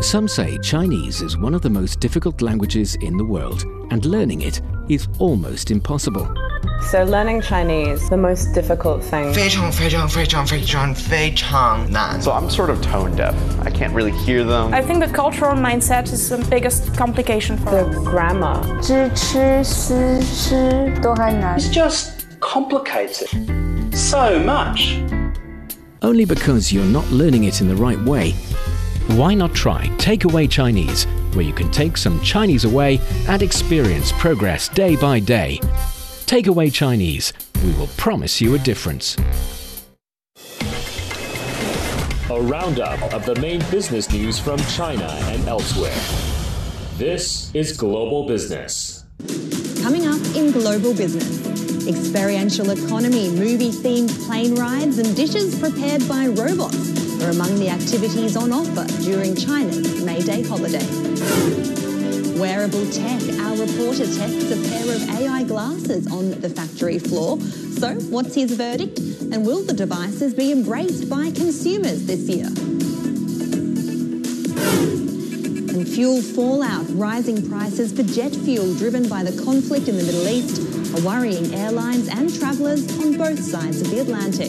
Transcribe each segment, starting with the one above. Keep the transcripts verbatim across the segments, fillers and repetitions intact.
Some say Chinese is one of the most difficult languages in the world, and learning it is almost impossible. So learning Chinese, the most difficult thing. 非常非常非常非常非常难. So I'm sort of tone deaf. I can't really hear them. I think the cultural mindset is the biggest complication for The us. grammar. 知吃思吃都还难。 It's just complicated so much. Only because you're not learning it in the right way. Why not try Takeaway Chinese, where you can take some Chinese away and experience progress day by day. Takeaway Chinese, we will promise you a difference. A roundup of the main business news from China and elsewhere. This is Global Business. Coming up in Global Business, experiential economy, movie-themed plane rides and dishes prepared by robots are among the activities on offer during China's May Day holiday. Wearable tech, our reporter tests a pair of A I glasses on the factory floor. So, what's his verdict? And will the devices be embraced by consumers this year? And fuel fallout, rising prices for jet fuel driven by the conflict in the Middle East are worrying airlines and travellers on both sides of the Atlantic.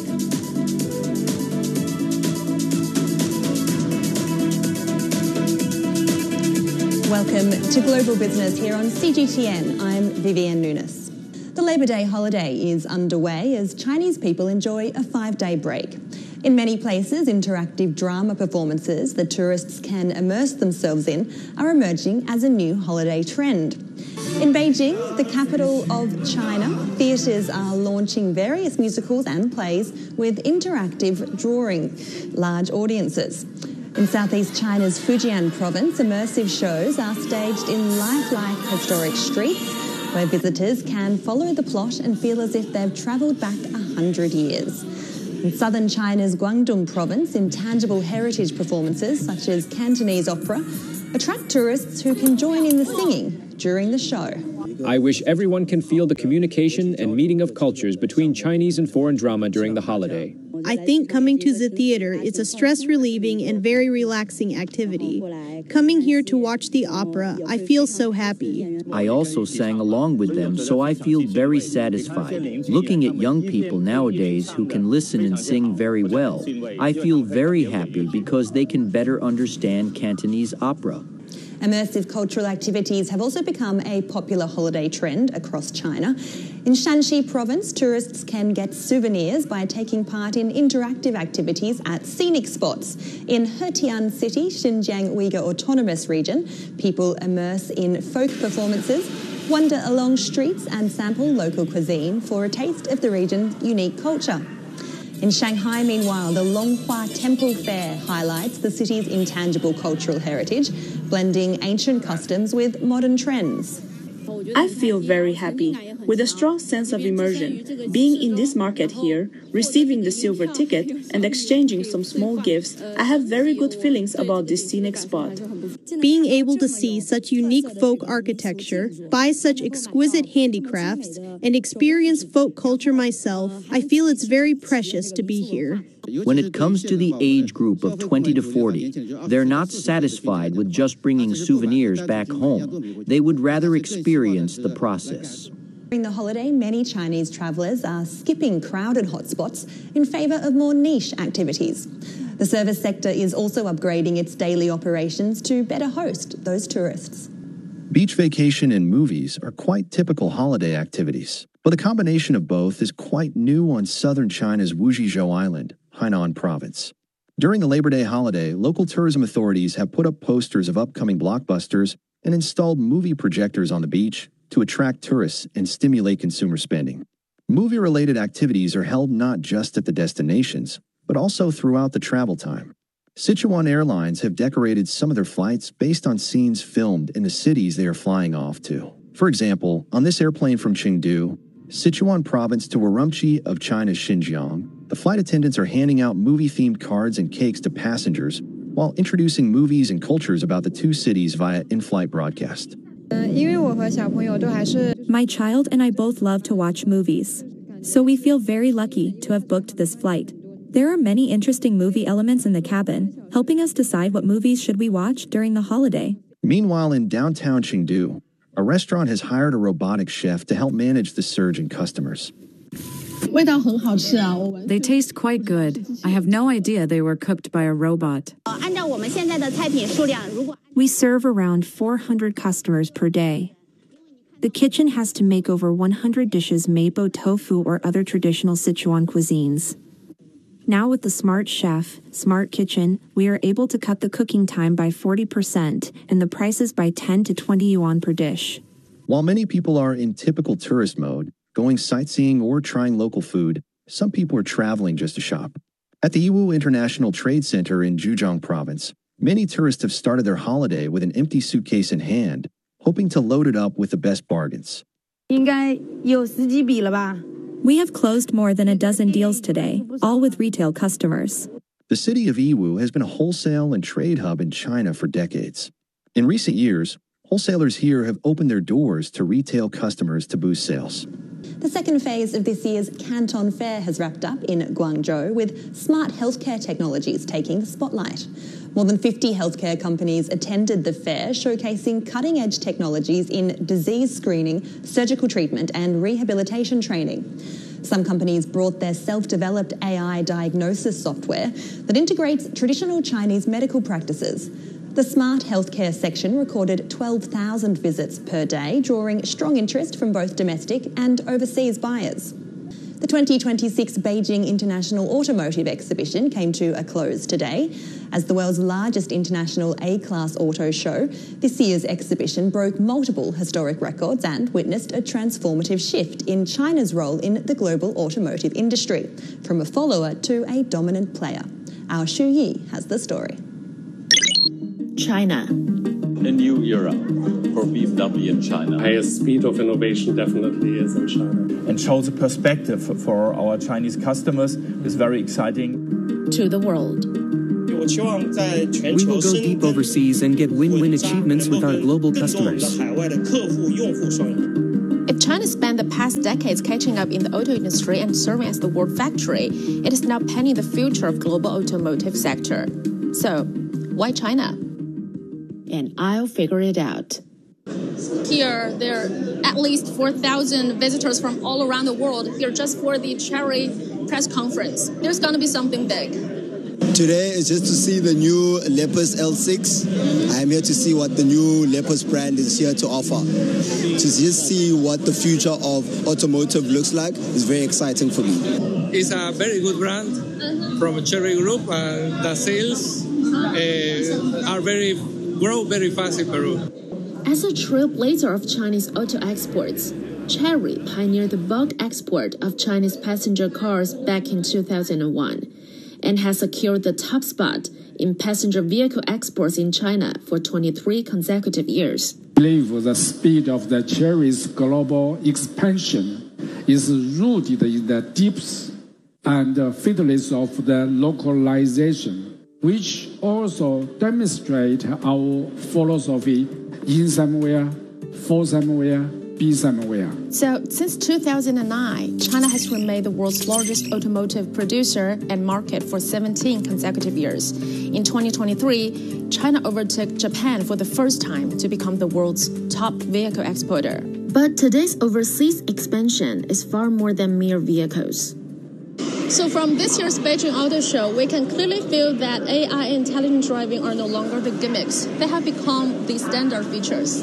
Welcome to Global Business here on C G T N. I'm Vivienne Nunes. The Labor Day holiday is underway as Chinese people enjoy a five-day break. In many places, interactive drama performances that tourists can immerse themselves in are emerging as a new holiday trend. In Beijing, the capital of China, theatres are launching various musicals and plays with interactive drawing large audiences. In southeast China's Fujian province, immersive shows are staged in lifelike historic streets where visitors can follow the plot and feel as if they've travelled back a hundred years. In southern China's Guangdong province, intangible heritage performances such as Cantonese opera attract tourists who can join in the singing during the show. I wish everyone can feel the communication and meeting of cultures between Chinese and foreign drama during the holiday. I think coming to the theater is a stress-relieving and very relaxing activity. Coming here to watch the opera, I feel so happy. I also sang along with them, so I feel very satisfied. Looking at young people nowadays who can listen and sing very well, I feel very happy because they can better understand Cantonese opera. Immersive cultural activities have also become a popular holiday trend across China. In Shanxi province, tourists can get souvenirs by taking part in interactive activities at scenic spots. In Hetian City, Xinjiang Uyghur Autonomous Region, people immerse in folk performances, wander along streets and sample local cuisine for a taste of the region's unique culture. In Shanghai, meanwhile, the Longhua Temple Fair highlights the city's intangible cultural heritage, blending ancient customs with modern trends. I feel very happy, with a strong sense of immersion. Being in this market here, receiving the silver ticket, and exchanging some small gifts, I have very good feelings about this scenic spot. Being able to see such unique folk architecture, buy such exquisite handicrafts, and experience folk culture myself, I feel it's very precious to be here. When it comes to the age group of twenty to forty, they're not satisfied with just bringing souvenirs back home. They would rather experience the process. During the holiday, many Chinese travellers are skipping crowded hotspots in favour of more niche activities. The service sector is also upgrading its daily operations to better host those tourists. Beach vacation and movies are quite typical holiday activities, but the combination of both is quite new on southern China's Wuzhizhou Island, Hainan Province. During the Labor Day holiday, local tourism authorities have put up posters of upcoming blockbusters and installed movie projectors on the beach to attract tourists and stimulate consumer spending. Movie-related activities are held not just at the destinations, but also throughout the travel time. Sichuan Airlines have decorated some of their flights based on scenes filmed in the cities they are flying off to. For example, on this airplane from Chengdu, Sichuan Province to Urumqi of China's Xinjiang, the flight attendants are handing out movie-themed cards and cakes to passengers while introducing movies and cultures about the two cities via in-flight broadcast. My child and I both love to watch movies, so we feel very lucky to have booked this flight. There are many interesting movie elements in the cabin, helping us decide what movies should we watch during the holiday. Meanwhile, in downtown Chengdu, a restaurant has hired a robotic chef to help manage the surge in customers. They taste quite good. I have no idea they were cooked by a robot. We serve around four hundred customers per day. The kitchen has to make over one hundred dishes mapo tofu or other traditional Sichuan cuisines. Now with the Smart Chef, Smart Kitchen, we are able to cut the cooking time by forty percent and the prices by ten to twenty yuan per dish. While many people are in typical tourist mode, going sightseeing or trying local food, some people are traveling just to shop. At the Yiwu International Trade Center in Zhejiang Province, many tourists have started their holiday with an empty suitcase in hand, hoping to load it up with the best bargains. We have closed more than a dozen deals today, all with retail customers. The city of Yiwu has been a wholesale and trade hub in China for decades. In recent years, wholesalers here have opened their doors to retail customers to boost sales. The second phase of this year's Canton Fair has wrapped up in Guangzhou, with smart healthcare technologies taking the spotlight. More than fifty healthcare companies attended the fair, showcasing cutting-edge technologies in disease screening, surgical treatment and rehabilitation training. Some companies brought their self-developed A I diagnosis software that integrates traditional Chinese medical practices. The Smart Healthcare section recorded twelve thousand visits per day, drawing strong interest from both domestic and overseas buyers. The twenty twenty-six Beijing International Automotive Exhibition came to a close today. As the world's largest international A-class auto show, this year's exhibition broke multiple historic records and witnessed a transformative shift in China's role in the global automotive industry, from a follower to a dominant player. Our Xu Yi has the story. China. A new era for B M W in China. Highest speed of innovation definitely is in China. And shows a perspective for our Chinese customers is very exciting. To the world. We will go deep overseas and get win-win achievements with our global customers. If China spent the past decades catching up in the auto industry and serving as the world factory, it is now penning the future of global automotive sector. So, why China? And I'll figure it out. Here, there are at least four thousand visitors from all around the world here just for the Chery press conference. There's going to be something big. Today is just to see the new Lepus L six. I'm here to see what the new Lepus brand is here to offer. To just see what the future of automotive looks like is very exciting for me. It's a very good brand uh-huh. from Chery Group, and the sales uh, are very grow very fast in Peru. As a trailblazer of Chinese auto exports, Chery pioneered the bulk export of Chinese passenger cars back in two thousand one and has secured the top spot in passenger vehicle exports in China for twenty-three consecutive years. I believe the speed of the Chery's global expansion is rooted in the depth and fidelity of the localization, which also demonstrate our philosophy in somewhere, for somewhere, be somewhere. So, since two thousand nine, China has remained the world's largest automotive producer and market for seventeen consecutive years. In twenty twenty-three, China overtook Japan for the first time to become the world's top vehicle exporter. But today's overseas expansion is far more than mere vehicles. So from this year's Beijing Auto Show, we can clearly feel that A I and intelligent driving are no longer the gimmicks. They have become the standard features.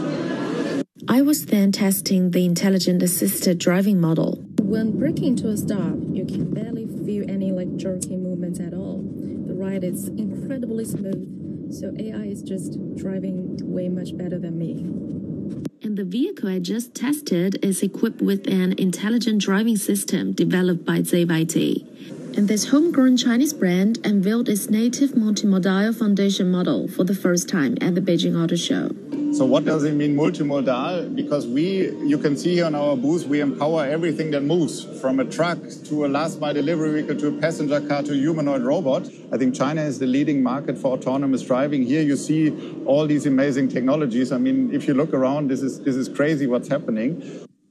I was then testing the intelligent assisted driving model. When braking to a stop, you can barely feel any like jerky movements at all. The ride is incredibly smooth, so A I is just driving way much better than me. And the vehicle I just tested is equipped with an intelligent driving system developed by Z Y T. And this homegrown Chinese brand unveiled its native multimodal foundation model for the first time at the Beijing Auto Show. So what does it mean multimodal? Because we, you can see here on our booth, we empower everything that moves, from a truck to a last mile delivery vehicle to a passenger car to a humanoid robot. I think China is the leading market for autonomous driving. Here you see all these amazing technologies. I mean, if you look around, this is, this is crazy what's happening.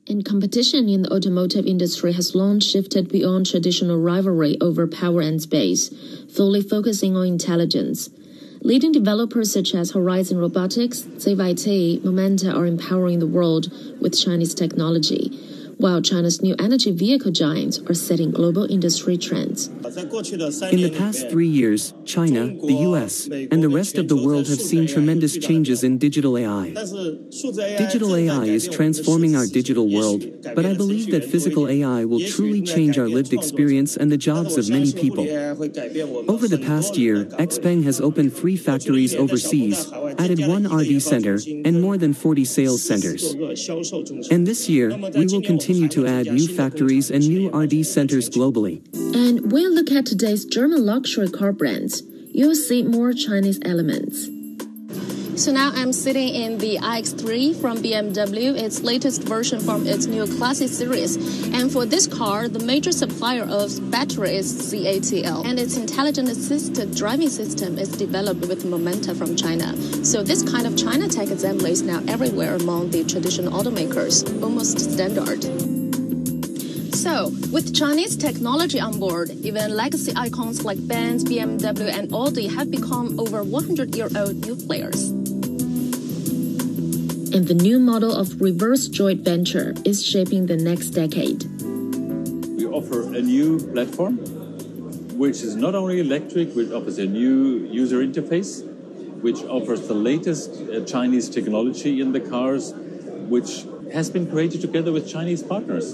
And competition in the automotive industry has long shifted beyond traditional rivalry over power and space, fully focusing on intelligence. Leading developers such as Horizon Robotics, Z Y T, Momenta are empowering the world with Chinese technology, while China's new energy vehicle giants are setting global industry trends. In the past three years, China, the U S, and the rest of the world have seen tremendous changes in digital A I. Digital A I is transforming our digital world, but I believe that physical A I will truly change our lived experience and the jobs of many people. Over the past year, XPeng has opened three factories overseas, added one R D center, and more than forty sales centers. And this year, we will continue continue to add new factories and new R D centers globally. And when you look at today's German luxury car brands, you'll see more Chinese elements. So now I'm sitting in the i X three from B M W, its latest version from its new Classic series. And for this car, the major supplier of battery is C A T L. And its intelligent assisted driving system is developed with Momenta from China. So this kind of China tech assembly is now everywhere among the traditional automakers, almost standard. So, with Chinese technology on board, even legacy icons like Benz, B M W, and Audi have become over one hundred year old new players. And the new model of reverse joint venture is shaping the next decade. We offer a new platform, which is not only electric, which offers a new user interface, which offers the latest uh, Chinese technology in the cars, which has been created together with Chinese partners.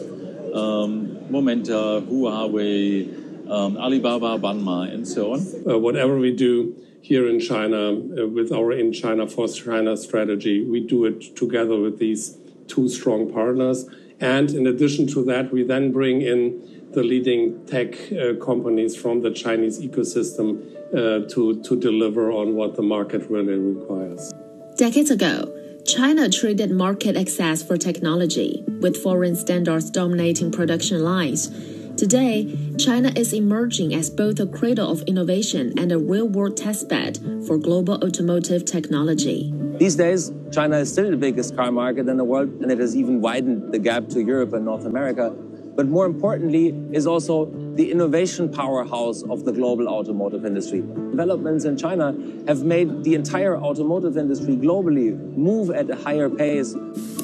Um, Momenta, Huawei, um, Alibaba, Banma, and so on. Uh, whatever we do here in China, uh, with our In China for China strategy, we do it together with these two strong partners. And in addition to that, we then bring in the leading tech uh, companies from the Chinese ecosystem uh, to, to deliver on what the market really requires. Decades ago, China traded market access for technology, with foreign standards dominating production lines. Today, China is emerging as both a cradle of innovation and a real-world testbed for global automotive technology. These days, China is still the biggest car market in the world, and it has even widened the gap to Europe and North America. But more importantly, is also the innovation powerhouse of the global automotive industry. Developments in China have made the entire automotive industry globally move at a higher pace.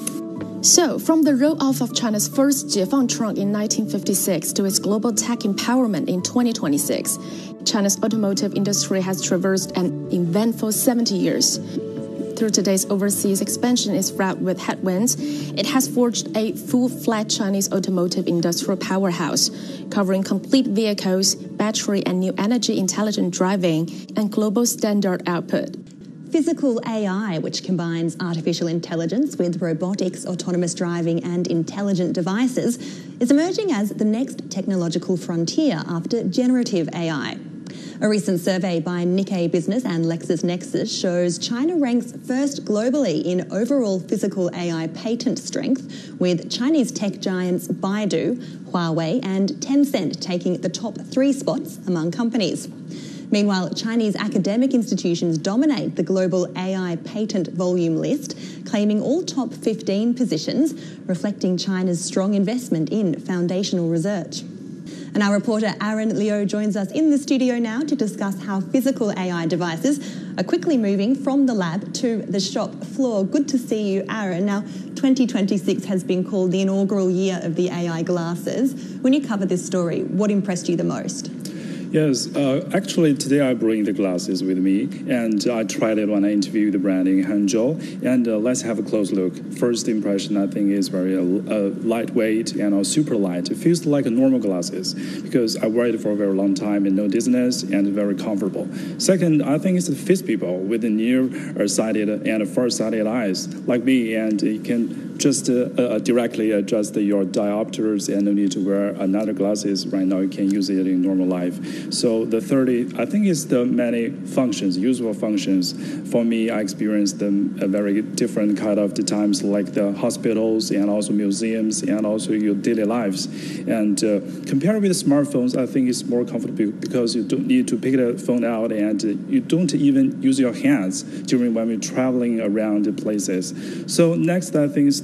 So, from the roll-off of China's first Jiefang trunk in nineteen fifty-six to its global tech empowerment in twenty twenty-six, China's automotive industry has traversed an eventful seventy years. Through today's overseas expansion is fraught with headwinds, it has forged a full-fledged Chinese automotive industrial powerhouse, covering complete vehicles, battery and new energy intelligent driving, and global standard output. Physical A I, which combines artificial intelligence with robotics, autonomous driving and intelligent devices, is emerging as the next technological frontier after generative A I. A recent survey by Nikkei Business and LexisNexis shows China ranks first globally in overall physical A I patent strength, with Chinese tech giants Baidu, Huawei and Tencent taking the top three spots among companies. Meanwhile, Chinese academic institutions dominate the global A I patent volume list, claiming all top fifteen positions, reflecting China's strong investment in foundational research. And our reporter Aaron Leo joins us in the studio now to discuss how physical A I devices are quickly moving from the lab to the shop floor. Good to see you, Aaron. Now, twenty twenty-six has been called the inaugural year of the A I glasses. When you cover this story, what impressed you the most? Yes, uh, actually today I bring the glasses with me, and I tried it when I interviewed the brand in Hangzhou. And uh, let's have a close look. First impression, I think, is very uh, uh, lightweight and uh, super light. It feels like a normal glasses because I wear it for a very long time and no dizziness and very comfortable. Second, I think it's fits people with the near-sighted and far-sighted eyes like me, and it can just uh, uh, directly adjust your diopters and no need to wear another glasses. Right now, you can use it in normal life. So the thirty, I think it's the many functions, useful functions. For me, I experienced them a very different kind of the times, like the hospitals and also museums and also your daily lives. And uh, compared with smartphones, I think it's more comfortable because you don't need to pick the phone out and uh, you don't even use your hands during when we're traveling around the places. So next, I think is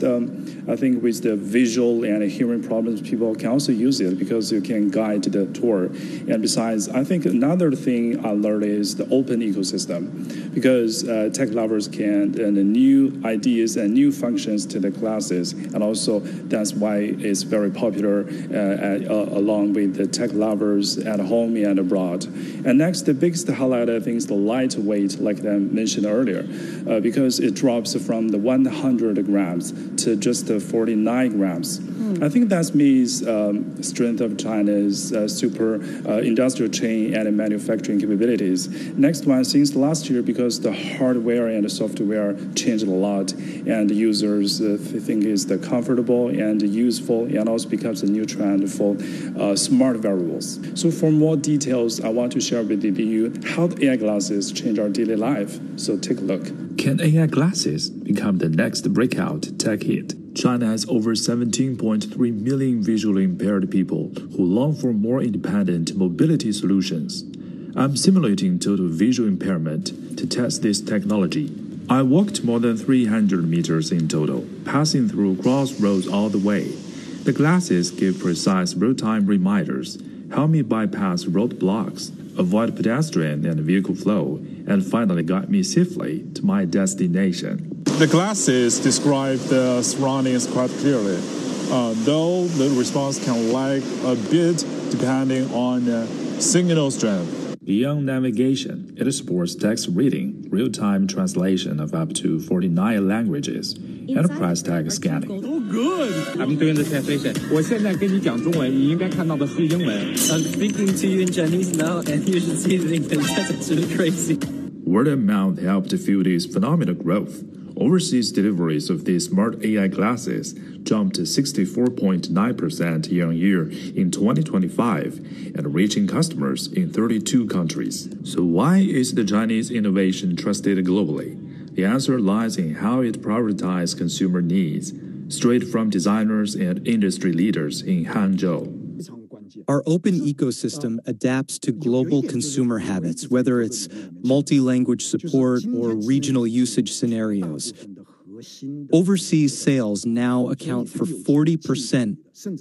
next, um, I think with the visual and hearing problems, people can also use it because you can guide the tour. And besides, I think another thing I learned is the open ecosystem, because uh, tech lovers can and the new ideas and new functions to the classes, and also that's why it's very popular uh, at, uh, along with the tech lovers at home and abroad. And next, the biggest highlight, I think, is the lightweight, like I mentioned earlier, uh, because it drops from the one hundred grams to just uh, forty-nine grams. Mm. I think that means um, strength of China's uh, super uh, industrial chain and manufacturing capabilities. Next one, since last year, because the hardware and the software changed a lot, and the users uh, think it's the comfortable and useful, and also becomes a new trend for uh, smart wearables. So for more details, I want to share with you how the A I glasses change our daily life. So take a look. Can A I glasses become the next breakout tech hit? China has over seventeen point three million visually impaired people who long for more independent mobility solutions. I'm simulating total visual impairment to test this technology. I walked more than three hundred meters in total, passing through crossroads all the way. The glasses give precise real-time reminders, help me bypass roadblocks, avoid pedestrian and vehicle flow, and finally guide me safely to my destination. The glasses describe the surroundings quite clearly, uh, though the response can lag a bit depending on uh, signal strength. Beyond navigation, it supports text reading, real-time translation of up to forty-nine languages, and price tag scanning. Oh, good! I'm doing the translation. 我现在跟你讲中文，你应该看到的是英文. I'm speaking to you in Chinese now, and you should see the English. That's actually crazy. Word of mouth helped fuel this phenomenal growth. Overseas deliveries of these smart A I glasses jumped to sixty-four point nine percent year-on-year in twenty twenty-five and reaching customers in thirty-two countries. So why is the Chinese innovation trusted globally? The answer lies in how it prioritizes consumer needs, straight from designers and industry leaders in Hangzhou. Our open ecosystem adapts to global consumer habits, whether it's multi-language support or regional usage scenarios. Overseas sales now account for forty percent